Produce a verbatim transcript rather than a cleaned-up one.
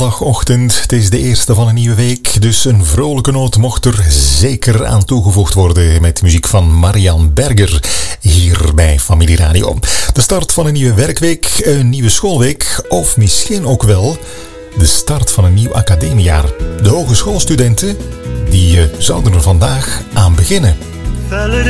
maandagochtend. Het is de eerste van een nieuwe week, dus een vrolijke noot mocht er zeker aan toegevoegd worden met muziek van Marian Berger hier bij Familie Radio. De start van een nieuwe werkweek, een nieuwe schoolweek of misschien ook wel de start van een nieuw academiejaar. De hogeschoolstudenten die uh, zouden er vandaag aan beginnen. Fell it